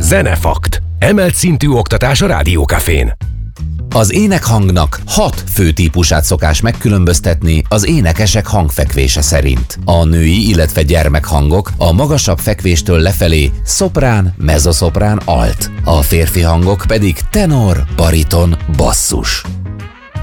Zenefakt. Emelt szintű oktatás a Rádiókafén. Az énekhangnak 6 fő típusát szokás megkülönböztetni az énekesek hangfekvése szerint. A női, illetve gyermekhangok a magasabb fekvéstől lefelé szoprán, mezzoszoprán, alt. A férfi hangok pedig tenor, bariton, basszus.